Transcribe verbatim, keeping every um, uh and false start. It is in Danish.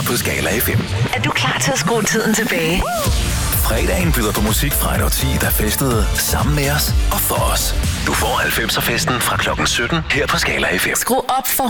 på Skala F M. Er du klar til at skrue tiden tilbage? Fredagen byder på musik fra et årti, der festede sammen med os og for os. Du får halvfemser festen fra klokken sytten her på Skala F M. Skru op for